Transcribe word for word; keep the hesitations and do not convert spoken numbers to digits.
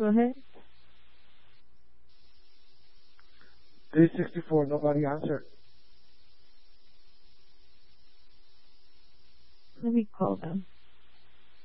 Go ahead. three sixty-four, nobody answered. Let me call them.